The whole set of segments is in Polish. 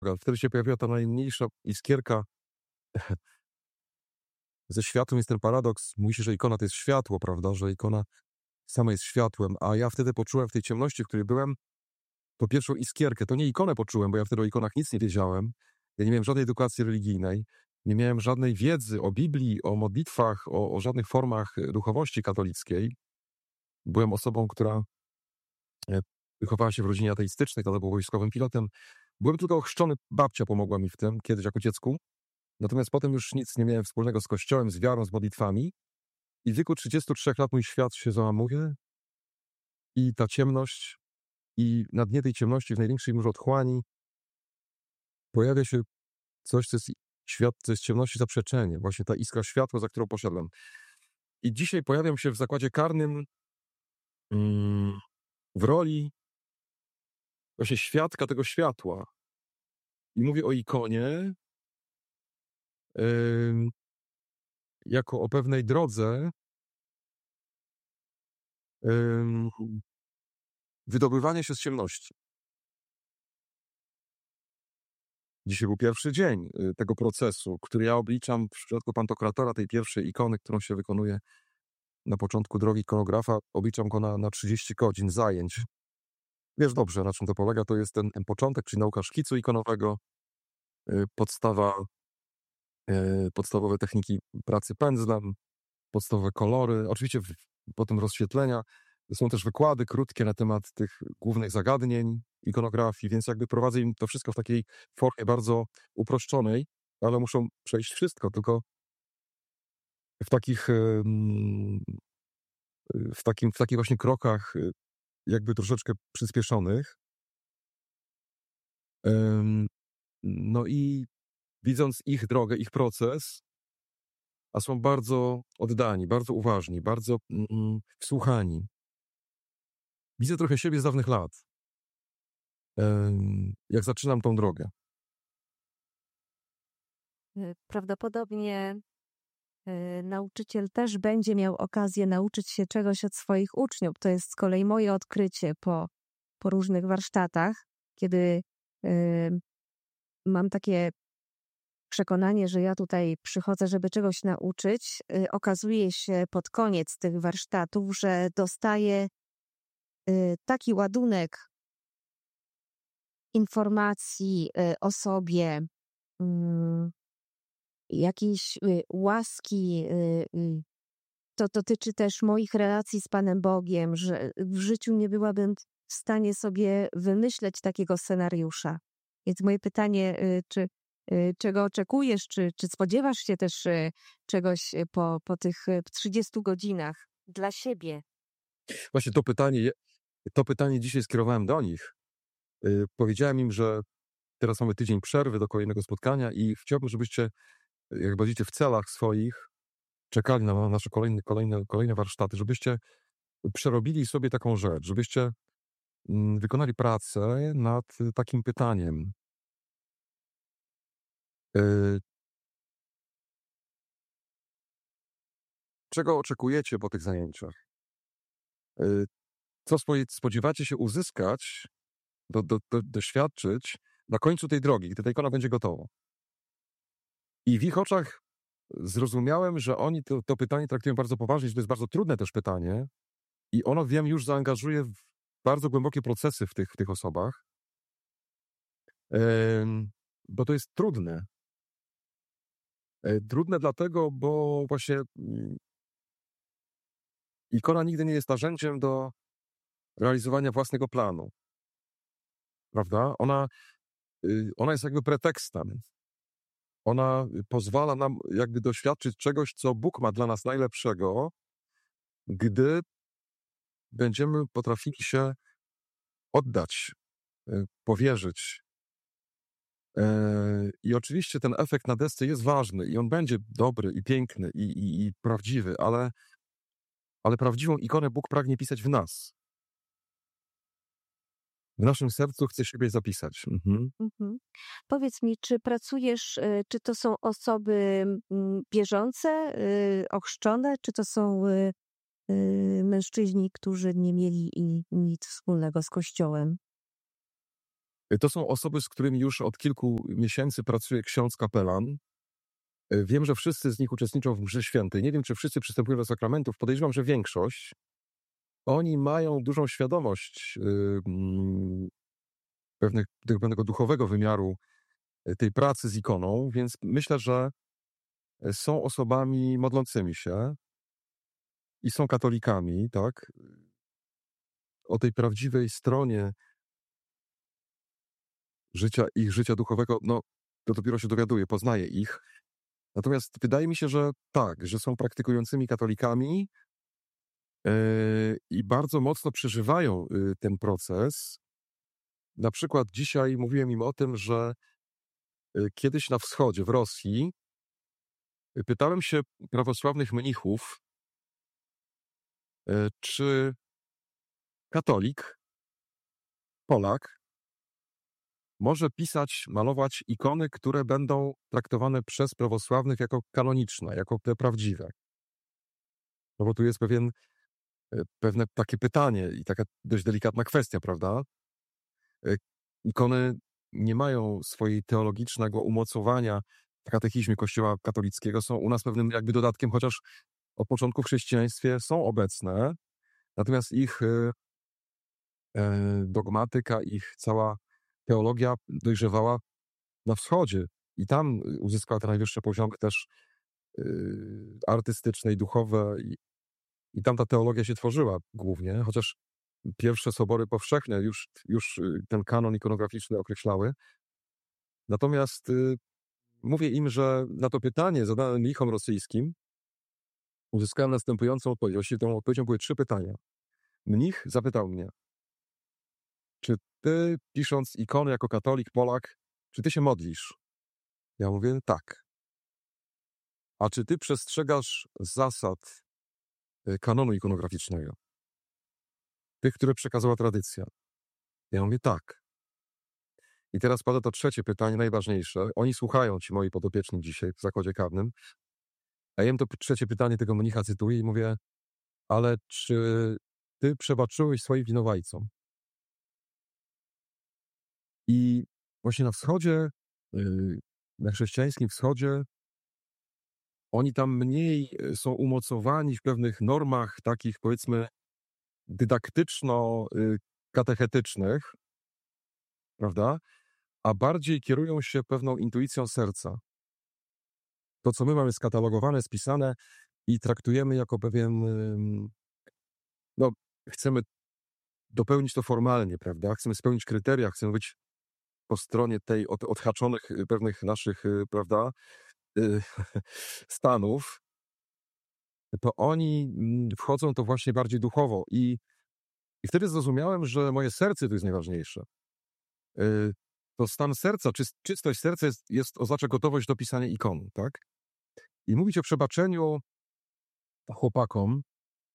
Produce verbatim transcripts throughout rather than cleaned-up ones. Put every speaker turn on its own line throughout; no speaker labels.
Wtedy się pojawiła ta najmniejsza iskierka ze światłem. Jest ten paradoks. Mówi się, że ikona to jest światło, prawda? Że ikona sama jest światłem, a ja wtedy poczułem w tej ciemności, w której byłem, po pierwszą iskierkę. To nie ikonę poczułem, bo ja wtedy o ikonach nic nie wiedziałem. Ja nie miałem żadnej edukacji religijnej, nie miałem żadnej wiedzy o Biblii, o modlitwach, o, o żadnych formach duchowości katolickiej. Byłem osobą, która e, wychowała się w rodzinie ateistycznej, tata był wojskowym pilotem. Byłem tylko ochrzczony, babcia pomogła mi w tym, kiedyś jako dziecku. Natomiast potem już nic nie miałem wspólnego z Kościołem, z wiarą, z modlitwami. I w wieku trzydziestu trzech lat mój świat się załamuje i ta ciemność, i na dnie tej ciemności, w największej murze otchłani, pojawia się coś, co jest świat, co jest ciemności zaprzeczenie. Właśnie ta iskra światła, za którą poszedłem. I dzisiaj pojawiam się w zakładzie karnym mm, w roli właśnie świadka tego światła. I mówię o ikonie yy, jako o pewnej drodze yy, wydobywania się z ciemności. Dzisiaj był pierwszy dzień yy, tego procesu, który ja obliczam w przypadku Pantokratora, tej pierwszej ikony, którą się wykonuje na początku drogi ikonografa. Obliczam go na, na trzydzieści godzin zajęć. Wiesz dobrze, na czym to polega. To jest ten, ten początek, czyli nauka szkicu ikonowego, yy, podstawa, yy, podstawowe techniki pracy pędzlem, podstawowe kolory, oczywiście w, potem rozświetlenia. Są też wykłady krótkie na temat tych głównych zagadnień ikonografii, więc jakby prowadzę im to wszystko w takiej formie bardzo uproszczonej, ale muszą przejść wszystko, tylko w takich w takim, w takich właśnie krokach jakby troszeczkę przyspieszonych. No i widząc ich drogę, ich proces, a są bardzo oddani, bardzo uważni, bardzo mm, wsłuchani. Widzę trochę siebie z dawnych lat, jak zaczynam tą drogę.
Prawdopodobnie nauczyciel też będzie miał okazję nauczyć się czegoś od swoich uczniów. To jest z kolei moje odkrycie po, po różnych warsztatach, kiedy y, mam takie przekonanie, że ja tutaj przychodzę, żeby czegoś nauczyć. Y, okazuje się pod koniec tych warsztatów, że dostaję y, taki ładunek informacji y, o sobie, y, jakiejś y, łaski. Y, y, to dotyczy też moich relacji z Panem Bogiem, że w życiu nie byłabym w stanie sobie wymyśleć takiego scenariusza. Więc moje pytanie, y, czy y, czego oczekujesz, czy, czy spodziewasz się też y, czegoś po, po tych trzydziestu godzinach dla siebie?
Właśnie to pytanie, to pytanie dzisiaj skierowałem do nich. Yy, powiedziałem im, że teraz mamy tydzień przerwy do kolejnego spotkania i chciałbym, żebyście, jak będziecie w celach swoich, czekali na nasze kolejne, kolejne, kolejne warsztaty, żebyście przerobili sobie taką rzecz, żebyście mm, wykonali pracę nad takim pytaniem. Yy, czego oczekujecie po tych zajęciach? Yy, co spodziewacie się uzyskać, do, do, do, doświadczyć na końcu tej drogi, gdy ta ikona będzie gotowa? I w ich oczach zrozumiałem, że oni to, to pytanie traktują bardzo poważnie, że to jest bardzo trudne też pytanie i ono, wiem, już zaangażuje w bardzo głębokie procesy w tych, w tych osobach, yy, bo to jest trudne. Yy, trudne dlatego, bo właśnie yy, ikona nigdy nie jest narzędziem do realizowania własnego planu. Prawda? Ona, yy, ona jest jakby pretekstem. Ona pozwala nam jakby doświadczyć czegoś, co Bóg ma dla nas najlepszego, gdy będziemy potrafili się oddać, powierzyć. I oczywiście ten efekt na desce jest ważny i on będzie dobry i piękny i, i, i prawdziwy, ale, ale prawdziwą ikonę Bóg pragnie pisać w nas. W naszym sercu chce siebie zapisać. Mhm.
Mhm. Powiedz mi, czy pracujesz, y, czy to są osoby mm, bieżące, y, ochrzczone, czy to są y, y, mężczyźni, którzy nie mieli i nic wspólnego z Kościołem?
To są osoby, z którymi już od kilku miesięcy pracuje ksiądz kapelan. Wiem, że wszyscy z nich uczestniczą w mszy świętej. Nie wiem, czy wszyscy przystępują do sakramentów. Podejrzewam, że większość. Oni mają dużą świadomość yy, pewnych, pewnego duchowego wymiaru tej pracy z ikoną, więc myślę, że są osobami modlącymi się i są katolikami, tak? O tej prawdziwej stronie życia, ich życia duchowego, no to dopiero się dowiaduje, poznaje ich. Natomiast wydaje mi się, że tak, że są praktykującymi katolikami yy, i bardzo mocno przeżywają yy, ten proces. Na przykład dzisiaj mówiłem im o tym, że yy, kiedyś na wschodzie, w Rosji, yy, pytałem się prawosławnych mnichów, yy, czy katolik, Polak, może pisać, malować ikony, które będą traktowane przez prawosławnych jako kanoniczne, jako te prawdziwe. No bo tu jest pewien, pewne takie pytanie i taka dość delikatna kwestia, prawda? Ikony nie mają swojej teologicznego umocowania w katechizmie Kościoła katolickiego, są u nas pewnym jakby dodatkiem, chociaż od początku w chrześcijaństwie są obecne, natomiast ich dogmatyka, ich cała teologia dojrzewała na wschodzie i tam uzyskała te najwyższe poziomy też yy, artystyczne i duchowe i, i tam ta teologia się tworzyła głównie, chociaż pierwsze sobory powszechne już, już ten kanon ikonograficzny określały. Natomiast yy, mówię im, że na to pytanie zadane mnichom rosyjskim uzyskałem następującą odpowiedź. Właściwie tą odpowiedzią były trzy pytania. Mnich zapytał mnie, czy ty, pisząc ikony jako katolik, Polak, czy ty się modlisz? Ja mówię, tak. A czy ty przestrzegasz zasad kanonu ikonograficznego? Tych, które przekazała tradycja? Ja mówię, tak. I teraz pada to trzecie pytanie, najważniejsze. Oni słuchają, ci moi podopieczni dzisiaj w zakładzie karnym. A ja im to trzecie pytanie tego mnicha cytuję i mówię, ale czy ty przebaczyłeś swoim winowajcom? I właśnie na wschodzie, na chrześcijańskim wschodzie, oni tam mniej są umocowani w pewnych normach takich, powiedzmy, dydaktyczno-katechetycznych, prawda? A bardziej kierują się pewną intuicją serca. To, co my mamy skatalogowane, spisane i traktujemy jako pewien, no, chcemy dopełnić to formalnie, prawda? Chcemy spełnić kryteria, chcemy być po stronie tej od, odhaczonych pewnych naszych, prawda, stanów, to oni wchodzą to właśnie bardziej duchowo i, i wtedy zrozumiałem, że moje serce to jest najważniejsze. To stan serca, czy, czystość serca jest, jest oznacza gotowość do pisania ikonu, tak? I mówić o przebaczeniu chłopakom,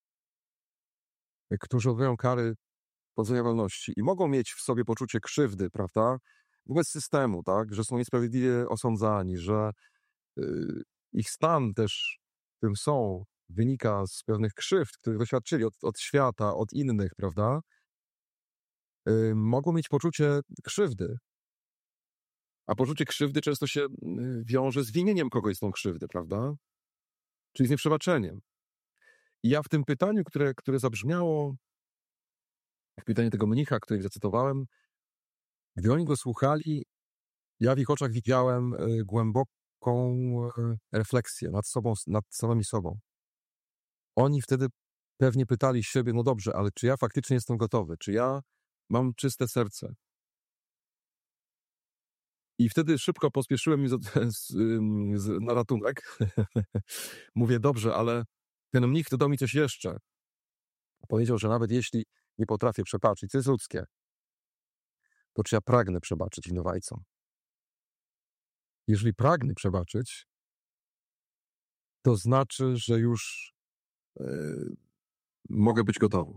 którzy odbywają kary pozbawienia wolności i mogą mieć w sobie poczucie krzywdy, prawda? Wobec systemu, tak? Że są niesprawiedliwie osądzani, że yy, ich stan też, w którym są, wynika z pewnych krzywd, których doświadczyli od, od świata, od innych, prawda? Yy, mogą mieć poczucie krzywdy. A poczucie krzywdy często się wiąże z winieniem kogoś z tą krzywdę, prawda? Czyli z nieprzebaczeniem. I ja w tym pytaniu, które, które zabrzmiało, w pytaniu tego mnicha, który zacytowałem, gdy oni go słuchali, ja w ich oczach widziałem głęboką refleksję nad sobą, nad samymi sobą. Oni wtedy pewnie pytali siebie, no dobrze, ale czy ja faktycznie jestem gotowy? Czy ja mam czyste serce? I wtedy szybko pospieszyłem z, z, z, na ratunek. Mówię, dobrze, ale ten mnich dodał mi coś jeszcze. Powiedział, że nawet jeśli nie potrafię przebaczyć, co jest ludzkie, to czy ja pragnę przebaczyć winowajcom? Jeżeli pragnę przebaczyć, to znaczy, że już yy, mogę być gotowy.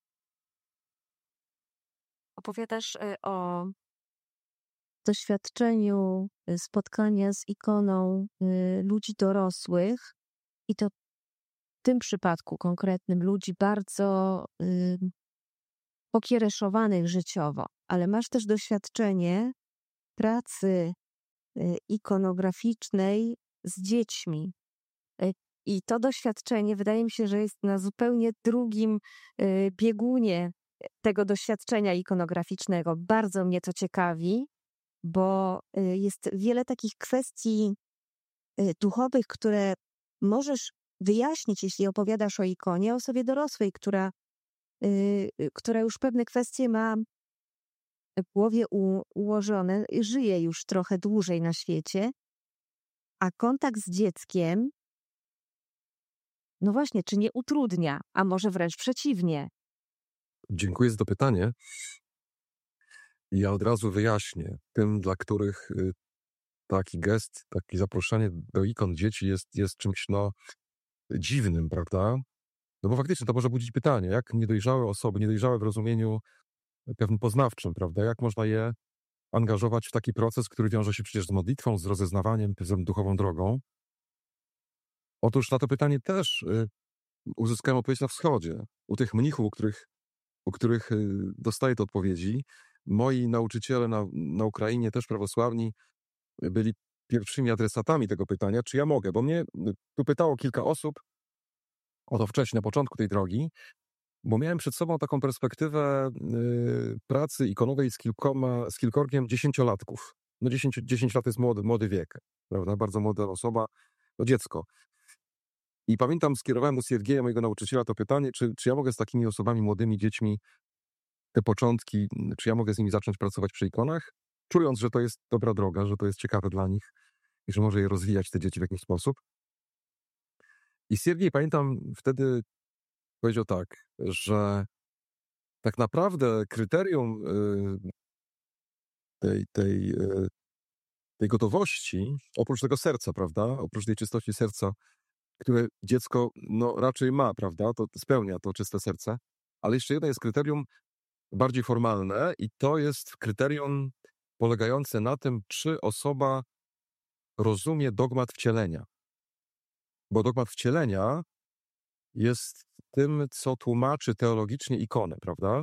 Opowiadasz o doświadczeniu spotkania z ikoną ludzi dorosłych i to w tym przypadku konkretnym ludzi bardzo pokiereszowanych życiowo, ale masz też doświadczenie pracy y, ikonograficznej z dziećmi. Y, I to doświadczenie wydaje mi się, że jest na zupełnie drugim y, biegunie tego doświadczenia ikonograficznego. Bardzo mnie to ciekawi, bo y, jest wiele takich kwestii y, duchowych, które możesz wyjaśnić, jeśli opowiadasz o ikonie, osobie dorosłej, która, y, y, która już pewne kwestie ma w głowie u, ułożone, i żyje już trochę dłużej na świecie, a kontakt z dzieckiem, no właśnie, czy nie utrudnia, a może wręcz przeciwnie.
Dziękuję za to pytanie. Ja od razu wyjaśnię. Tym, dla których y, taki gest, takie zaproszenie do ikon dzieci jest, jest czymś no, dziwnym, prawda? No bo faktycznie to może budzić pytanie, jak niedojrzałe osoby, niedojrzałe w rozumieniu pewnym poznawczym, prawda? Jak można je angażować w taki proces, który wiąże się przecież z modlitwą, z rozeznawaniem, z duchową drogą? Otóż na to pytanie też y, uzyskałem odpowiedź na wschodzie. U tych mnichów, u których, u których y, dostaję te odpowiedzi, moi nauczyciele na, na Ukrainie, też prawosławni, byli pierwszymi adresatami tego pytania, czy ja mogę, bo mnie y, tu pytało kilka osób o to wcześniej, na początku tej drogi, bo miałem przed sobą taką perspektywę y, pracy ikonowej z kilkoma, z kilkorgiem dziesięciolatków. No dziesięć, dziesięć lat jest młody, młody wiek, prawda? Bardzo młoda osoba, no dziecko. I pamiętam, skierowałem do Siergieja, mojego nauczyciela, to pytanie, czy, czy ja mogę z takimi osobami, młodymi dziećmi, te początki, czy ja mogę z nimi zacząć pracować przy ikonach, czując, że to jest dobra droga, że to jest ciekawe dla nich i że może je rozwijać, te dzieci, w jakiś sposób. I Siergiej, pamiętam, wtedy powiedział tak, że tak naprawdę kryterium y, tej, tej, y, tej gotowości, oprócz tego serca, prawda, oprócz tej czystości serca, które dziecko no, raczej ma, prawda, to spełnia to czyste serce, ale jeszcze jedno jest kryterium bardziej formalne i to jest kryterium polegające na tym, czy osoba rozumie dogmat wcielenia. Bo dogmat wcielenia jest tym, co tłumaczy teologicznie ikonę, prawda?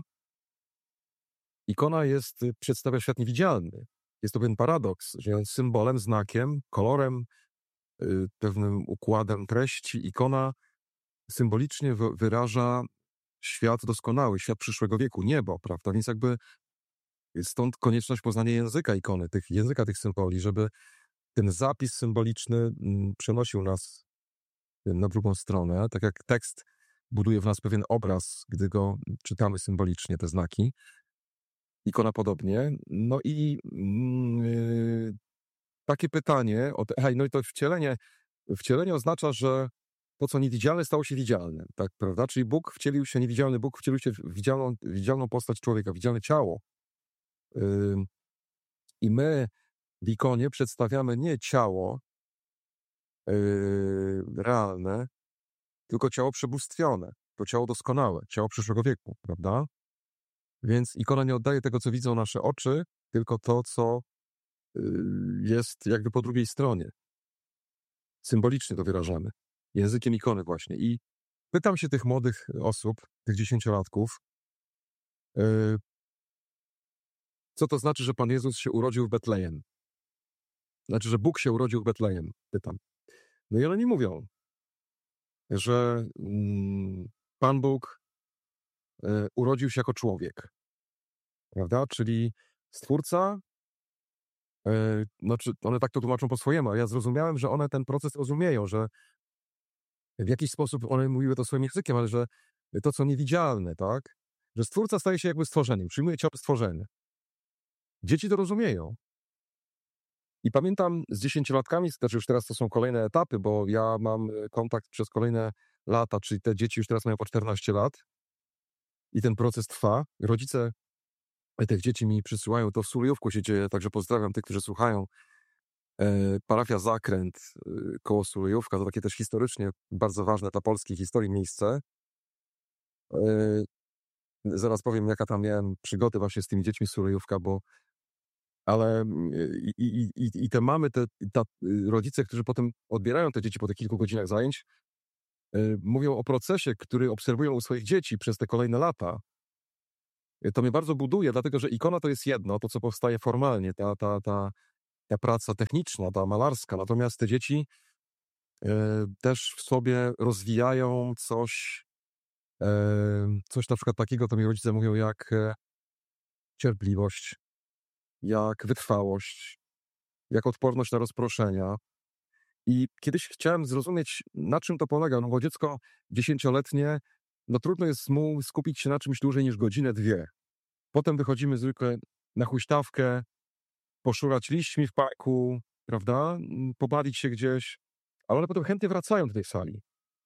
Ikona jest, przedstawia świat niewidzialny. Jest to pewien paradoks, że jest symbolem, znakiem, kolorem, y, pewnym układem treści. Ikona symbolicznie wy- wyraża świat doskonały, świat przyszłego wieku, niebo, prawda? Więc jakby stąd konieczność poznania języka ikony, tych, języka tych symboli, żeby ten zapis symboliczny mm, przenosił nas na drugą stronę, tak jak tekst buduje w nas pewien obraz, gdy go czytamy symbolicznie, te znaki. Ikona podobnie. No i yy, takie pytanie, o te, hej, no i to wcielenie, wcielenie oznacza, że to, co niewidzialne, stało się widzialne, tak, prawda? Czyli Bóg wcielił się, niewidzialny Bóg wcielił się w widzialną, widzialną postać człowieka, widzialne ciało. Yy, I my w ikonie przedstawiamy nie ciało yy, realne, tylko ciało przebóstwione, to ciało doskonałe, ciało przyszłego wieku, prawda? Więc ikona nie oddaje tego, co widzą nasze oczy, tylko to, co yy, jest jakby po drugiej stronie. Symbolicznie to wyrażamy. Językiem ikony właśnie. I pytam się tych młodych osób, tych dziesięciolatków, yy, co to znaczy, że Pan Jezus się urodził w Betlejem? Znaczy, że Bóg się urodził w Betlejem, pytam. No i oni mówią, że mm, Pan Bóg y, urodził się jako człowiek, prawda? Czyli Stwórca, y, znaczy one tak to tłumaczą po swojemu, a ja zrozumiałem, że one ten proces rozumieją, że w jakiś sposób one mówiły to swoim językiem, ale że to, co niewidzialne, tak? Że Stwórca staje się jakby stworzeniem, przyjmuje ciało stworzenie. Dzieci to rozumieją. I pamiętam z dziesięciolatkami, znaczy już teraz to są kolejne etapy, bo ja mam kontakt przez kolejne lata, czyli te dzieci już teraz mają po czternaście lat i ten proces trwa. Rodzice tych dzieci mi przysyłają, to w Sulejówku się dzieje, także pozdrawiam tych, którzy słuchają. E, parafia Zakręt e, koło Sulejówka, to takie też historycznie bardzo ważne dla polskiej historii miejsce. E, zaraz powiem, jaka tam miałem przygody właśnie z tymi dziećmi z Sulejówka, bo ale i, i, i, i te mamy, te ta, rodzice, którzy potem odbierają te dzieci po tych kilku godzinach zajęć, y, mówią o procesie, który obserwują u swoich dzieci przez te kolejne lata. to mnie bardzo buduje, dlatego że ikona to jest jedno, to co powstaje formalnie, ta, ta, ta, ta praca techniczna, ta malarska, natomiast te dzieci e, też w sobie rozwijają coś, e, coś na przykład takiego, to mi rodzice mówią, jak e, cierpliwość, jak wytrwałość, jak odporność na rozproszenia. I kiedyś chciałem zrozumieć, na czym to polega, no bo dziecko dziesięcioletnie, no trudno jest mu skupić się na czymś dłużej niż godzinę, dwie. Potem wychodzimy zwykle na huśtawkę, poszurać liśćmi w parku, prawda, pobawić się gdzieś, ale one potem chętnie wracają do tej sali.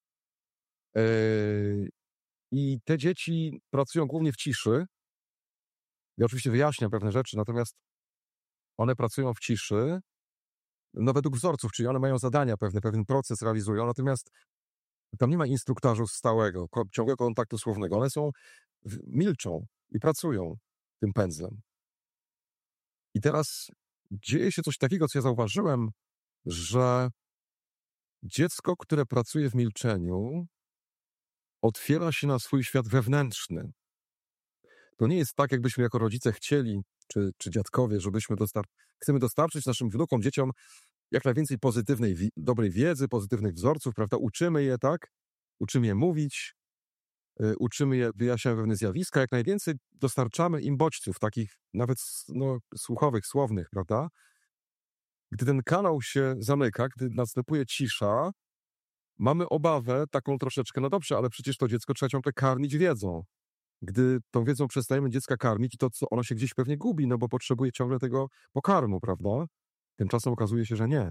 Yy, I te dzieci pracują głównie w ciszy. Ja oczywiście wyjaśniam pewne rzeczy, natomiast one pracują w ciszy, no według wzorców, czyli one mają zadania pewne, pewien proces realizują, natomiast tam nie ma instruktażu stałego, ko- ciągłego kontaktu słownego. One są, w- milczą i pracują tym pędzlem. I teraz dzieje się coś takiego, co ja zauważyłem, że dziecko, które pracuje w milczeniu, otwiera się na swój świat wewnętrzny. To nie jest tak, jakbyśmy jako rodzice chcieli, czy, czy dziadkowie, żebyśmy dostar- chcemy dostarczyć naszym wnukom, dzieciom jak najwięcej pozytywnej, wi- dobrej wiedzy, pozytywnych wzorców, prawda? Uczymy je, tak? Uczymy je mówić, y, uczymy je, wyjaśniamy pewne zjawiska, jak najwięcej dostarczamy im bodźców, takich nawet no, słuchowych, słownych, prawda? Gdy ten kanał się zamyka, gdy następuje cisza, mamy obawę taką troszeczkę, no dobrze, ale przecież to dziecko trzeba ciągle karmić wiedzą. Gdy tą wiedzą przestajemy dziecka karmić, to co ono się gdzieś pewnie gubi, no bo potrzebuje ciągle tego pokarmu, prawda? Tymczasem okazuje się, że nie.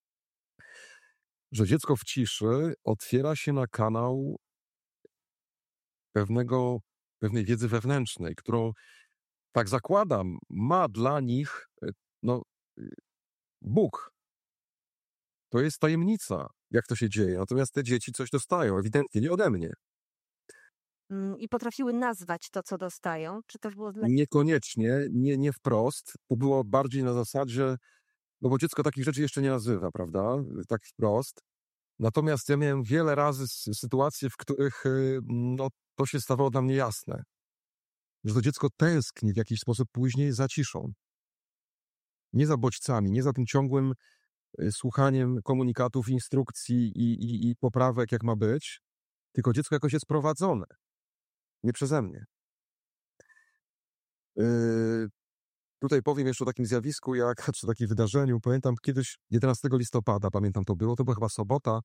Że dziecko w ciszy otwiera się na kanał pewnego, pewnej wiedzy wewnętrznej, którą, tak zakładam, ma dla nich y, no, y, Bóg. To jest tajemnica, jak to się dzieje. Natomiast te dzieci coś dostają, ewidentnie nie ode mnie.
Mm, I potrafiły nazwać to, co dostają? Czy to było dla...
Niekoniecznie, nie, nie wprost. To było bardziej na zasadzie, no bo dziecko takich rzeczy jeszcze nie nazywa, prawda? Tak wprost. Natomiast ja miałem wiele razy s- sytuacje, w których y, no, to się stawało dla mnie jasne, że to dziecko tęskni w jakiś sposób później za ciszą. Nie za bodźcami, nie za tym ciągłym y, słuchaniem komunikatów, instrukcji i, i, i poprawek, jak ma być, tylko dziecko jakoś jest prowadzone. Nie przeze mnie. Yy, tutaj powiem jeszcze o takim zjawisku, jak, czy takim wydarzeniu. Pamiętam kiedyś, jedenastego listopada, pamiętam to było, to była chyba sobota,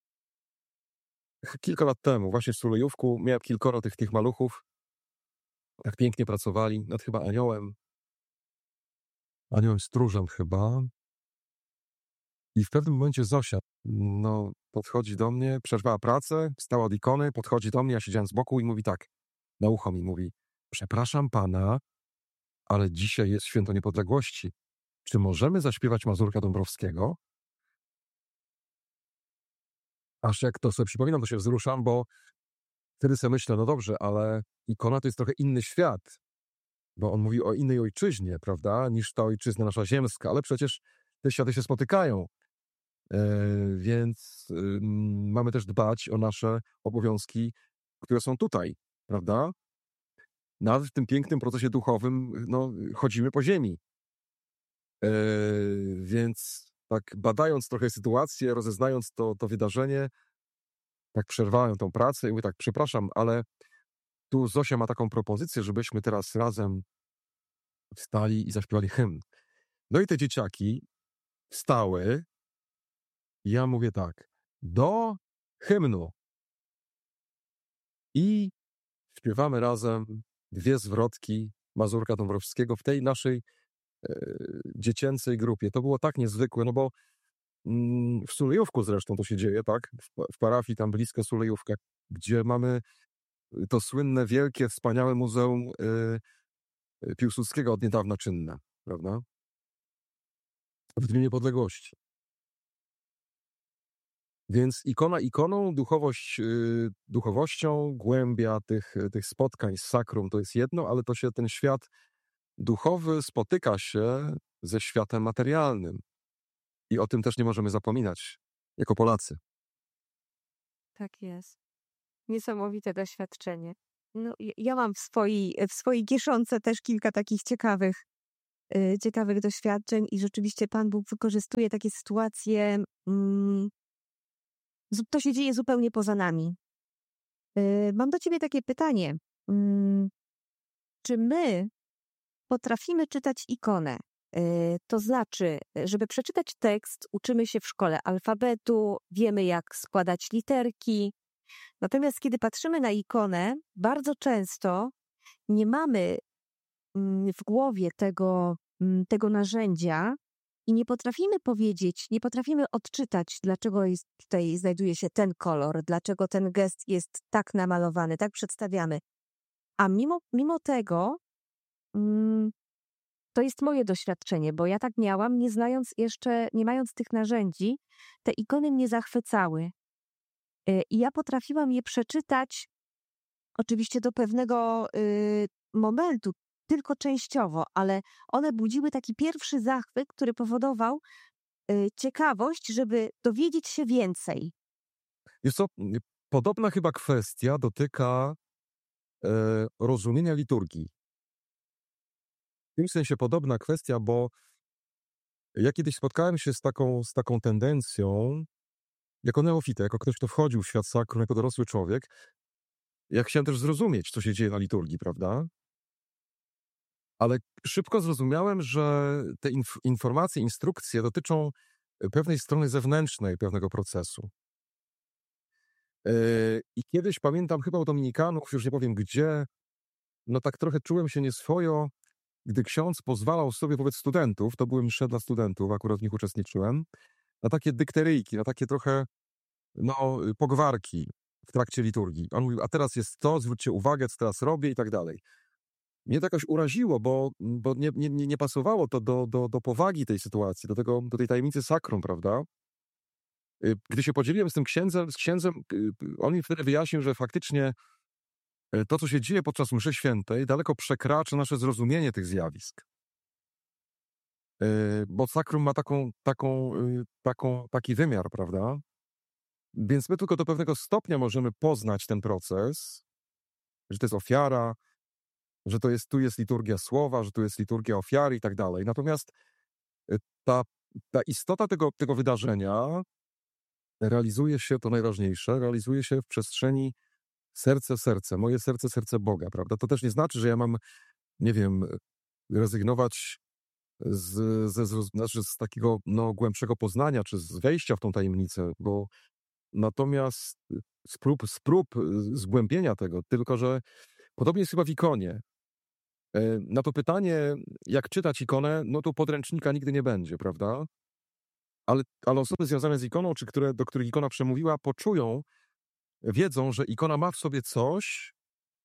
kilka lat temu, właśnie w Sulejówku, miałem kilkoro tych, tych maluchów, tak pięknie pracowali nad chyba aniołem, aniołem stróżem chyba. I w pewnym momencie Zosia, no, podchodzi do mnie, przerwała pracę, wstała od ikony, podchodzi do mnie, ja siedziałem z boku i mówi tak, na ucho mi mówi, przepraszam pana, ale dzisiaj jest Święto Niepodległości. Czy możemy zaśpiewać Mazurka Dąbrowskiego? Aż jak to sobie przypominam, to się wzruszam, bo wtedy sobie myślę, no dobrze, ale ikona to jest trochę inny świat, bo on mówi o innej ojczyźnie, prawda, niż ta ojczyzna nasza ziemska, ale przecież te światy się spotykają, e, więc y, mamy też dbać o nasze obowiązki, które są tutaj, prawda? Nawet w tym pięknym procesie duchowym, no, chodzimy po ziemi. E, więc tak badając trochę sytuację, rozeznając to, to wydarzenie, tak przerwałem tą pracę i mówię tak, przepraszam, ale tu Zosia ma taką propozycję, żebyśmy teraz razem wstali i zaśpiewali hymn. No i te dzieciaki wstały i ja mówię tak, do hymnu. I śpiewamy razem dwie zwrotki Mazurka Dąbrowskiego w tej naszej e, dziecięcej grupie. To było tak niezwykłe, no bo mm, w Sulejówku zresztą to się dzieje, tak? W, w parafii tam blisko Sulejówka, gdzie mamy to słynne, wielkie, wspaniałe Muzeum y, Piłsudskiego od niedawna czynne, prawda? W Dniu Niepodległości. Więc ikona ikoną, duchowość y, duchowością, głębia tych, tych spotkań z sakrum to jest jedno, ale to się ten świat duchowy spotyka się ze światem materialnym. I o tym też nie możemy zapominać jako Polacy.
Tak jest. Niesamowite doświadczenie. No, ja ja mam w swojej, w swojej kieszonce też kilka takich ciekawych, y, ciekawych doświadczeń i rzeczywiście Pan Bóg wykorzystuje takie sytuacje, mm, zu- to się dzieje zupełnie poza nami. Y, Mam do Ciebie takie pytanie. Mm, Czy my potrafimy czytać ikonę? Y, To znaczy, y, żeby przeczytać tekst, uczymy się w szkole alfabetu, wiemy jak składać literki. Natomiast kiedy patrzymy na ikonę, bardzo często nie mamy mm, w głowie tego, mm, tego narzędzia i nie potrafimy powiedzieć, nie potrafimy odczytać, dlaczego jest, tutaj znajduje się ten kolor, dlaczego ten gest jest tak namalowany, tak przedstawiamy. A mimo, mimo tego, mm, to jest moje doświadczenie, bo ja tak miałam, nie znając jeszcze, nie mając tych narzędzi, te ikony mnie zachwycały. Y, I ja potrafiłam je przeczytać oczywiście do pewnego y, momentu, tylko częściowo, ale one budziły taki pierwszy zachwyt, który powodował y, ciekawość, żeby dowiedzieć się więcej.
Wiesz co, m, podobna chyba kwestia dotyka e, rozumienia liturgii. W tym sensie podobna kwestia, bo ja kiedyś spotkałem się z taką, z taką tendencją, jako neofita, jako ktoś, kto wchodził w świat sakrum, jako dorosły człowiek. Ja chciałem też zrozumieć, co się dzieje na liturgii, prawda? Ale szybko zrozumiałem, że te inf- informacje, instrukcje dotyczą pewnej strony zewnętrznej pewnego procesu. Yy, I kiedyś pamiętam chyba u dominikanów, już nie powiem gdzie, no tak trochę czułem się nieswojo, gdy ksiądz pozwalał sobie wobec studentów, to były msze dla studentów, akurat w nich uczestniczyłem, na takie dykteryjki, na takie trochę, no, pogwarki w trakcie liturgii. On mówił, a teraz jest to, zwróćcie uwagę, co teraz robię i tak dalej. Mnie to jakoś uraziło, bo, bo nie, nie, nie pasowało to do, do, do powagi tej sytuacji, do, tego, do tej tajemnicy sakrum, prawda? Y, Gdy się podzieliłem z tym księdzem, z księdzem, y, on mi wtedy wyjaśnił, że faktycznie y, to, co się dzieje podczas mszy świętej, daleko przekracza nasze zrozumienie tych zjawisk. Y, Bo sakrum ma taką, taką, y, taką, taki wymiar, prawda? Więc my tylko do pewnego stopnia możemy poznać ten proces, że to jest ofiara, że to jest, tu jest liturgia słowa, że tu jest liturgia ofiary i tak dalej. Natomiast y, ta, ta istota tego, tego wydarzenia realizuje się, to najważniejsze, realizuje się w przestrzeni serce-serce, moje serce, serce Boga, prawda? To też nie znaczy, że ja mam, nie wiem, rezygnować z, ze, z, znaczy z takiego no, głębszego poznania, czy z wejścia w tą tajemnicę, bo natomiast z prób, z prób zgłębienia tego, tylko że podobnie jest chyba w ikonie. E, Na to pytanie, jak czytać ikonę, no to podręcznika nigdy nie będzie, prawda? Ale, ale osoby związane z ikoną, czy które, do których ikona przemówiła, poczują, wiedzą, że ikona ma w sobie coś,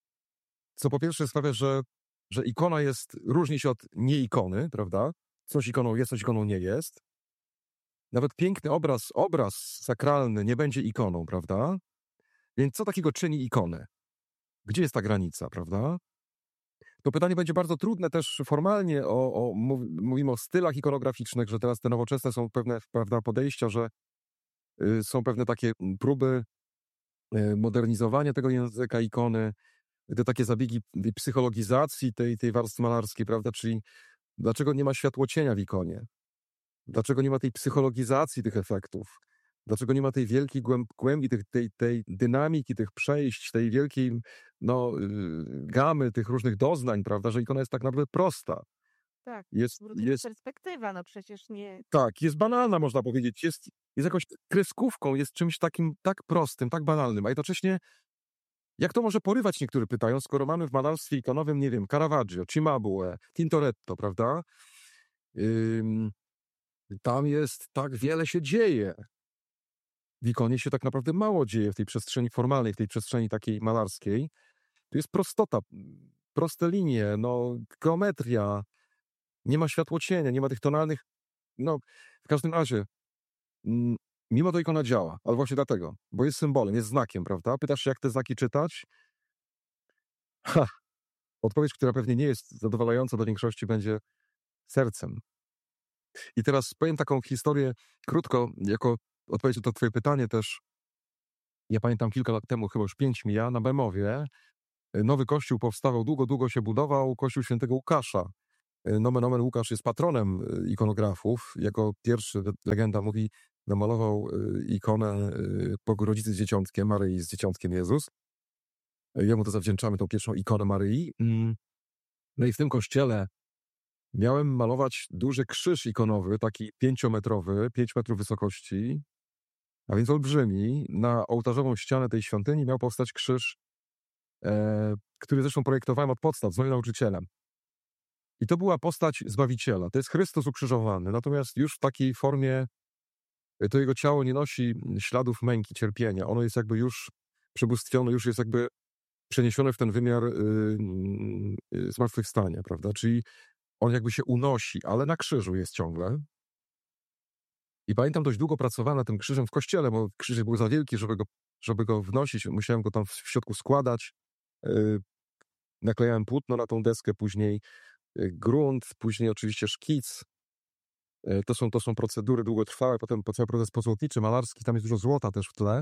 co po pierwsze sprawia, że, że ikona jest, różni się od nieikony, prawda? Coś ikoną jest, coś ikoną nie jest. Nawet piękny obraz, obraz sakralny nie będzie ikoną, prawda? Więc co takiego czyni ikonę? Gdzie jest ta granica, prawda? To pytanie będzie bardzo trudne też formalnie, o, o, mówimy o stylach ikonograficznych, że teraz te nowoczesne są pewne, prawda, podejścia, że y, są pewne takie próby y, modernizowania tego języka ikony, te takie zabiegi psychologizacji tej, tej warstwy malarskiej, prawda, czyli dlaczego nie ma światłocienia w ikonie? Dlaczego nie ma tej psychologizacji tych efektów? Dlaczego nie ma tej wielkiej głęb, głębi, tych, tej, tej dynamiki, tych przejść, tej wielkiej no, yy, gamy tych różnych doznań, prawda, że ikona jest tak naprawdę prosta.
Tak,
Jest, jest,
perspektywa, no przecież nie.
tak, jest banalna, można powiedzieć, jest, jest jakąś kreskówką, jest czymś takim tak prostym, tak banalnym, a jednocześnie jak to może porywać, niektórzy pytają, skoro mamy w malarstwie ikonowym, nie wiem, Caravaggio, Cimabue, Tintoretto, prawda? Ym, tam jest, tak wiele się dzieje. W ikonie się tak naprawdę mało dzieje w tej przestrzeni formalnej, w tej przestrzeni takiej malarskiej. Tu jest prostota, proste linie, no, geometria, nie ma światłocienia, nie ma tych tonalnych, no, w każdym razie, mm, mimo to ikona działa, ale właśnie dlatego, bo jest symbolem, jest znakiem, prawda? Pytasz się, jak te znaki czytać? Ha! Odpowiedź, która pewnie nie jest zadowalająca dla większości, będzie sercem. I teraz powiem taką historię krótko, jako odpowiedź na to twoje pytanie też. Ja pamiętam kilka lat temu, chyba już pięć mija, na Bemowie nowy kościół powstawał, długo, długo się budował, kościół świętego Łukasza. Nomen omen Łukasz jest patronem ikonografów. Jako pierwszy, legenda mówi, namalował ikonę Bogorodzicy z Dzieciątkiem, Maryi z Dzieciątkiem Jezus. Jemu to zawdzięczamy, tą pierwszą ikonę Maryi. No i w tym kościele miałem malować duży krzyż ikonowy, taki pięciometrowy, pięć metrów wysokości, a więc olbrzymi. Na ołtarzową ścianę tej świątyni miał powstać krzyż, e, który zresztą projektowałem od podstaw z moim nauczycielem. I to była postać Zbawiciela. To jest Chrystus ukrzyżowany. Natomiast już w takiej formie to jego ciało nie nosi śladów męki, cierpienia. Ono jest jakby już przebóstwione, już jest jakby przeniesione w ten wymiar yy, yy, zmartwychwstania, prawda? Czyli on jakby się unosi, ale na krzyżu jest ciągle. I pamiętam, dość długo pracowałem nad tym krzyżem w kościele, bo krzyż był za wielki, żeby go, żeby go wnosić. Musiałem go tam w środku składać. Yy, naklejałem płótno na tą deskę, później yy, grunt, później oczywiście szkic. Yy, to, są, to są procedury długotrwałe, potem cały proces pozłotniczy, malarski, tam jest dużo złota też w tle.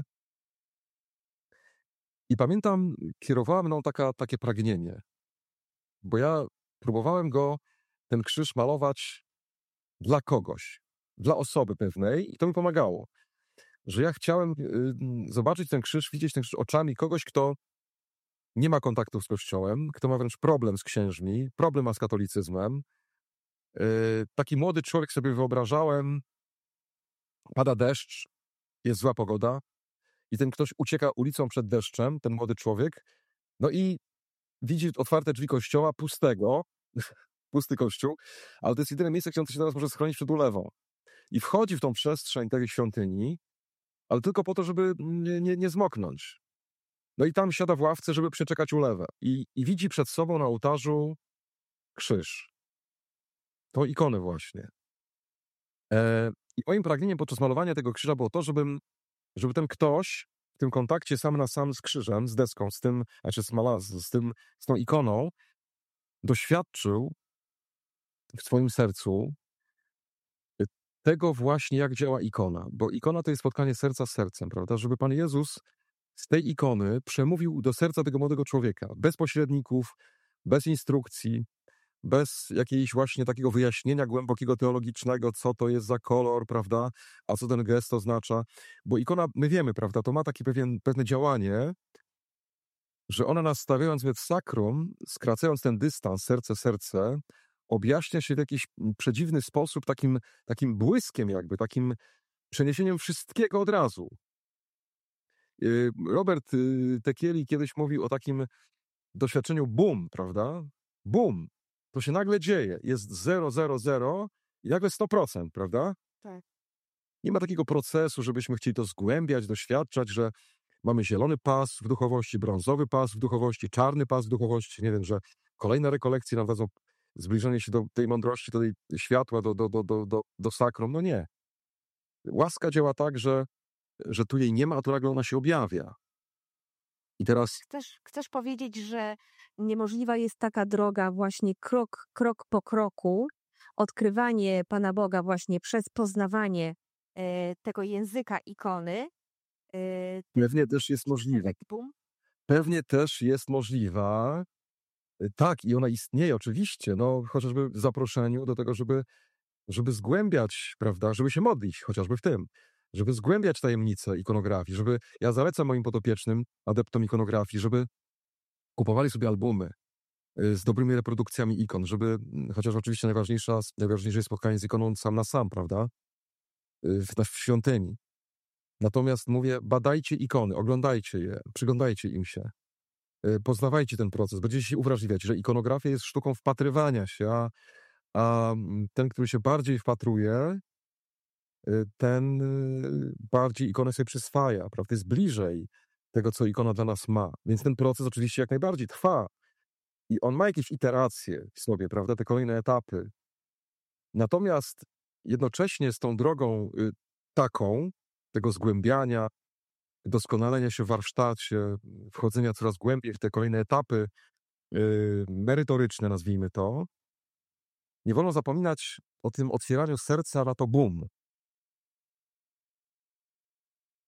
I pamiętam, kierowała mną taka, takie pragnienie, bo ja próbowałem go, ten krzyż malować dla kogoś, dla osoby pewnej i to mi pomagało, że ja chciałem y, zobaczyć ten krzyż, widzieć ten krzyż oczami kogoś, kto nie ma kontaktów z Kościołem, kto ma wręcz problem z księżmi, problem ma z katolicyzmem. Y, taki młody człowiek sobie wyobrażałem, pada deszcz, jest zła pogoda i ten ktoś ucieka ulicą przed deszczem, ten młody człowiek, no i widzi otwarte drzwi kościoła, pustego, pusty kościół, ale to jest jedyne miejsce, gdzie on się teraz może schronić przed ulewą. I wchodzi w tą przestrzeń tej świątyni, ale tylko po to, żeby nie, nie, nie zmoknąć. No i tam siada w ławce, żeby przeczekać ulewę. I, i widzi przed sobą na ołtarzu krzyż. Tą ikonę właśnie. E, I moim pragnieniem podczas malowania tego krzyża było to, żebym, żeby ten ktoś w tym kontakcie sam na sam z krzyżem, z deską, z tym, znaczy z, mala, z, tym, z tą ikoną, doświadczył w swoim sercu tego właśnie, jak działa ikona. Bo ikona to jest spotkanie serca z sercem, prawda? Żeby Pan Jezus z tej ikony przemówił do serca tego młodego człowieka. Bez pośredników, bez instrukcji, bez jakiegoś właśnie takiego wyjaśnienia głębokiego teologicznego, co to jest za kolor, prawda? A co ten gest oznacza. Bo ikona, my wiemy, prawda? To ma takie pewien, pewne działanie, że ona nas stawiając w sakrum, skracając ten dystans serce-serce, objaśnia się w jakiś przedziwny sposób, takim, takim błyskiem jakby, takim przeniesieniem wszystkiego od razu. Robert Tekieli kiedyś mówił o takim doświadczeniu boom, prawda? Boom. To się nagle dzieje. Jest zero, zero, zero i nagle sto procent, prawda?
Tak.
Nie ma takiego procesu, żebyśmy chcieli to zgłębiać, doświadczać, że mamy zielony pas w duchowości, brązowy pas w duchowości, czarny pas w duchowości. Nie wiem, że kolejne rekolekcje nam dadzą zbliżenie się do tej mądrości, do tej światła, do, do, do, do, do, do sakrum. No nie. Łaska działa tak, że, że tu jej nie ma, a tu nagle ona się objawia. I teraz...
Chcesz, chcesz powiedzieć, że niemożliwa jest taka droga właśnie krok, krok po kroku, odkrywanie Pana Boga właśnie przez poznawanie e, tego języka ikony. E,
Pewnie też jest możliwe. Pewnie też jest możliwa. Tak, i ona istnieje oczywiście, no chociażby w zaproszeniu do tego, żeby, żeby zgłębiać, prawda, żeby się modlić, chociażby w tym, żeby zgłębiać tajemnice ikonografii, żeby, ja zalecam moim podopiecznym, adeptom ikonografii, żeby kupowali sobie albumy z dobrymi reprodukcjami ikon, żeby, chociaż oczywiście najważniejsza, najważniejsze jest spotkanie z ikoną sam na sam, prawda, w, w świątyni. Natomiast mówię, badajcie ikony, oglądajcie je, przyglądajcie im się. Poznawajcie ten proces, będziecie się uwrażliwiać, że ikonografia jest sztuką wpatrywania się, a, a ten, który się bardziej wpatruje, ten bardziej ikonę sobie przyswaja, prawda? Jest bliżej tego, co ikona dla nas ma. Więc ten proces oczywiście jak najbardziej trwa i on ma jakieś iteracje w sobie, prawda? Te kolejne etapy. Natomiast jednocześnie z tą drogą taką, tego zgłębiania, doskonalenia się w warsztacie, wchodzenia coraz głębiej w te kolejne etapy yy, merytoryczne, nazwijmy to, nie wolno zapominać, o tym otwieraniu serca na to boom.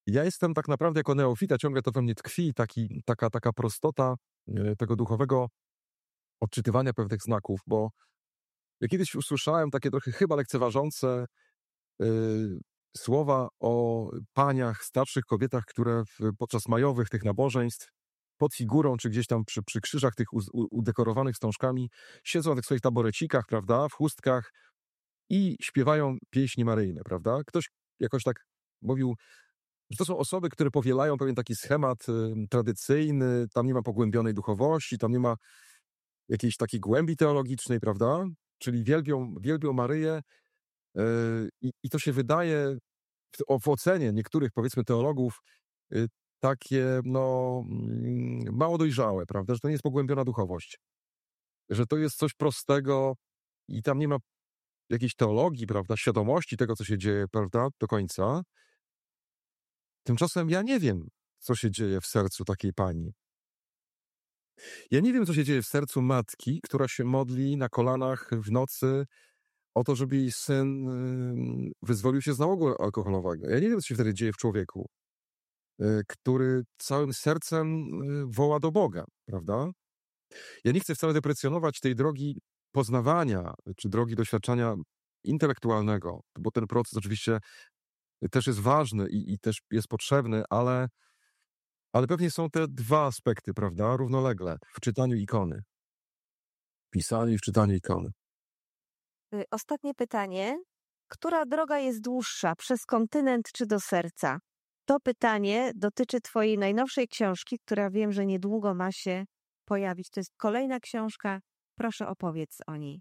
ja jestem tak naprawdę jako neofita, ciągle to we mnie tkwi, taki, taka, taka prostota e, tego duchowego odczytywania pewnych znaków, bo ja kiedyś usłyszałem takie trochę chyba lekceważące y, słowa o paniach, starszych kobietach, które w, podczas majowych tych nabożeństw pod figurą, czy gdzieś tam przy, przy krzyżach tych u, u, udekorowanych wstążkami siedzą na tych swoich taborecikach, prawda, w chustkach i śpiewają pieśni maryjne, prawda. Ktoś jakoś tak mówił, że to są osoby, które powielają pewien taki schemat y, tradycyjny, tam nie ma pogłębionej duchowości, tam nie ma jakiejś takiej głębi teologicznej, prawda? Czyli wielbią, wielbią Maryję yy, i, i to się wydaje w, w ocenie niektórych, powiedzmy, teologów yy, takie, no, yy, mało dojrzałe, prawda? Że to nie jest pogłębiona duchowość. Że to jest coś prostego i tam nie ma jakiejś teologii, prawda? Świadomości tego, co się dzieje, prawda? Do końca. Tymczasem ja nie wiem, co się dzieje w sercu takiej pani. Ja nie wiem, co się dzieje w sercu matki, która się modli na kolanach w nocy o to, żeby jej syn y, wyzwolił się z nałogu alkoholowego. Ja nie wiem, co się wtedy dzieje w człowieku, y, który całym sercem y, woła do Boga, prawda? Ja nie chcę wcale deprecjonować tej drogi poznawania, czy drogi doświadczenia intelektualnego, bo ten proces oczywiście też jest ważny i, i też jest potrzebny, ale, ale pewnie są te dwa aspekty, prawda, równolegle w czytaniu ikony. W pisaniu i w czytaniu ikony.
Y, Ostatnie pytanie. Która droga jest dłuższa, przez kontynent czy do serca? To pytanie dotyczy twojej najnowszej książki, która wiem, że niedługo ma się pojawić. To jest kolejna książka. Proszę, opowiedz o niej.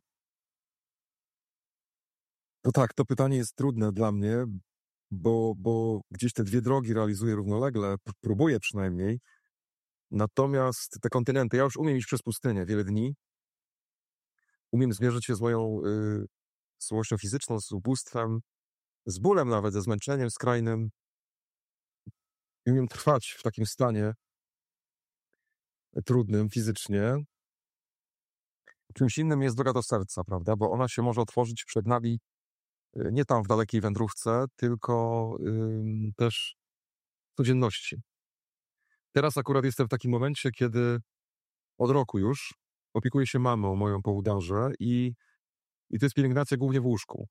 No tak, to pytanie jest trudne dla mnie, bo, bo gdzieś te dwie drogi realizuję równolegle, p- próbuję przynajmniej. Natomiast te kontynenty, ja już umiem iść przez pustynię wiele dni. Umiem zmierzyć się z moją y, słabością fizyczną, z ubóstwem, z bólem nawet, ze zmęczeniem skrajnym. I umiem trwać w takim stanie trudnym fizycznie. Czymś innym jest droga do serca, prawda? Bo ona się może otworzyć przed nami y, nie tam w dalekiej wędrówce, tylko y, też w codzienności. Teraz akurat jestem w takim momencie, kiedy od roku już opiekuję się mamą moją po udarze i, i to jest pielęgnacja głównie w łóżku.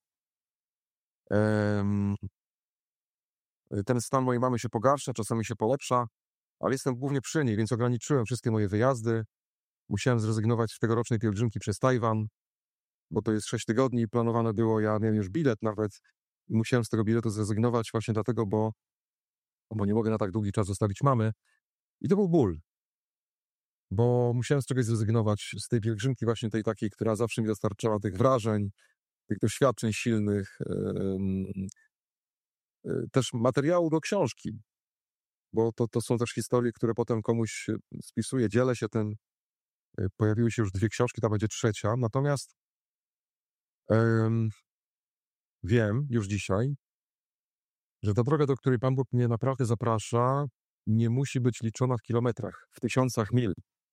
Em, ten stan mojej mamy się pogarsza, czasami się polepsza, ale jestem głównie przy niej, więc ograniczyłem wszystkie moje wyjazdy. Musiałem zrezygnować z tegorocznej pielgrzymki przez Tajwan, bo to jest sześć tygodni i planowane było, ja miałem już bilet nawet i musiałem z tego biletu zrezygnować właśnie dlatego, bo, bo nie mogę na tak długi czas zostawić mamy. I to był ból, bo musiałem z czegoś zrezygnować, z tej pielgrzymki właśnie tej takiej, która zawsze mi dostarczała tych wrażeń, tych doświadczeń silnych, em, e, też materiału do książki, bo to, to są też historie, które potem komuś e, spisuję, dzielę się tym. E, Pojawiły się już dwie książki, ta będzie trzecia, natomiast em, wiem już dzisiaj, że ta droga, do której Pan Bóg mnie naprawdę zaprasza, nie musi być liczona w kilometrach, w tysiącach mil.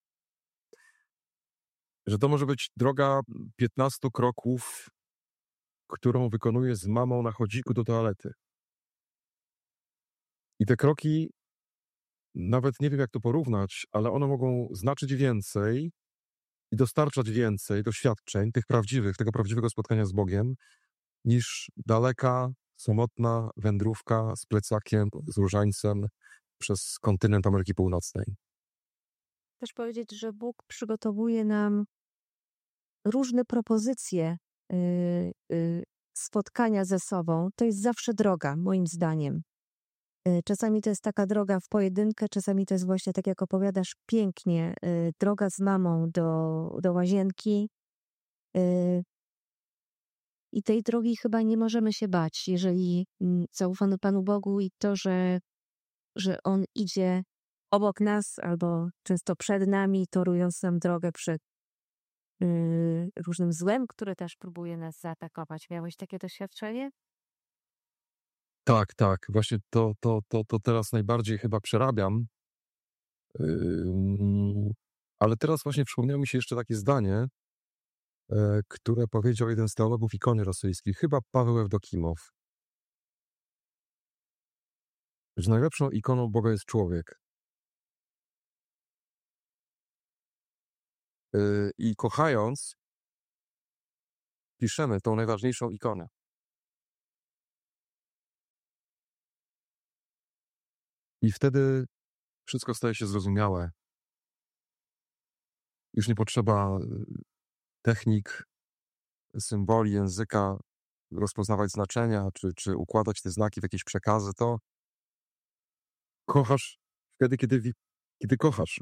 Że to może być droga piętnastu kroków, którą wykonuję z mamą na chodziku do toalety. I te kroki, nawet nie wiem jak to porównać, ale one mogą znaczyć więcej i dostarczać więcej doświadczeń, tych prawdziwych, tego prawdziwego spotkania z Bogiem, niż daleka, samotna wędrówka z plecakiem, z różańcem przez kontynent Ameryki Północnej.
Też powiedzieć, że Bóg przygotowuje nam różne propozycje y, y, spotkania ze sobą. To jest zawsze droga, moim zdaniem. Y, Czasami to jest taka droga w pojedynkę, czasami to jest właśnie, tak jak opowiadasz pięknie, y, droga z mamą do, do łazienki. Y, I tej drogi chyba nie możemy się bać, jeżeli mm, zaufamy Panu Bogu i to, że, że On idzie obok nas albo często przed nami, torując nam drogę przed y, różnym złem, które też próbuje nas zaatakować. Miałeś takie doświadczenie?
Tak, tak, właśnie to, to, to, to teraz najbardziej chyba przerabiam. Ym, ale teraz właśnie przypomniało mi się jeszcze takie zdanie, e, które powiedział jeden z teologów ikony rosyjskich, chyba Paweł Ewdokimow, że najlepszą ikoną Boga jest człowiek. Yy, I kochając, piszemy tą najważniejszą ikonę. I wtedy wszystko staje się zrozumiałe. Już nie potrzeba technik, symboli, języka, rozpoznawać znaczenia, czy, czy układać te znaki w jakieś przekazy. To kochasz wtedy, kiedy, kiedy kochasz.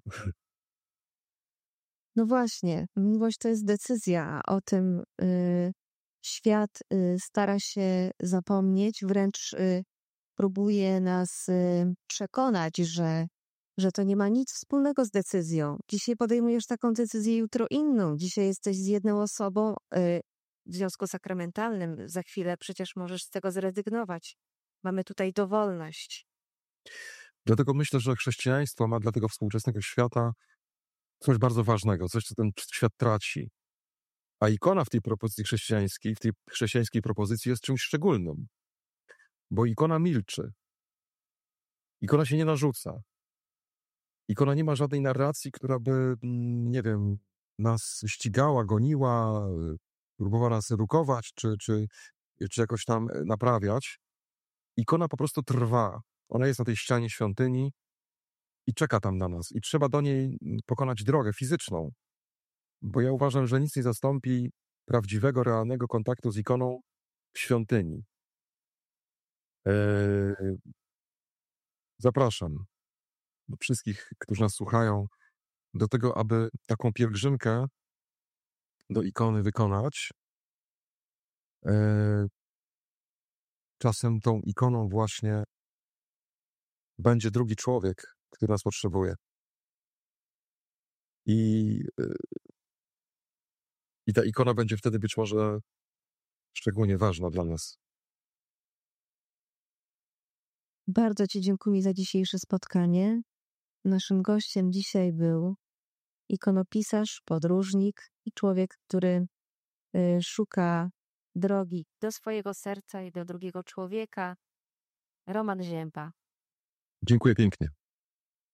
No właśnie, miłość to jest decyzja, a o tym y, świat y, stara się zapomnieć, wręcz y, próbuje nas y, przekonać, że, że to nie ma nic wspólnego z decyzją. Dzisiaj podejmujesz taką decyzję, jutro inną. Dzisiaj jesteś z jedną osobą y, w związku sakramentalnym. Za chwilę przecież możesz z tego zrezygnować. Mamy tutaj dowolność.
Dlatego myślę, że chrześcijaństwo ma dla tego współczesnego świata coś bardzo ważnego, coś, co ten świat traci. A ikona w tej propozycji chrześcijańskiej, w tej chrześcijańskiej propozycji jest czymś szczególnym. Bo ikona milczy. Ikona się nie narzuca. Ikona nie ma żadnej narracji, która by, nie wiem, nas ścigała, goniła, próbowała nas edukować, czy, czy, czy jakoś tam naprawiać. Ikona po prostu trwa. Ona jest na tej ścianie świątyni i czeka tam na nas. I trzeba do niej pokonać drogę fizyczną. Bo ja uważam, że nic nie zastąpi prawdziwego, realnego kontaktu z ikoną w świątyni. Eee, zapraszam wszystkich, którzy nas słuchają, do tego, aby taką pielgrzymkę do ikony wykonać. Eee, czasem tą ikoną właśnie będzie drugi człowiek, który nas potrzebuje. I, i ta ikona będzie wtedy być może szczególnie ważna dla nas.
Bardzo Ci dziękuję za dzisiejsze spotkanie. Naszym gościem dzisiaj był ikonopisarz, podróżnik i człowiek, który y, szuka drogi do swojego serca i do drugiego człowieka, Roman Zięba.
Dziękuję pięknie.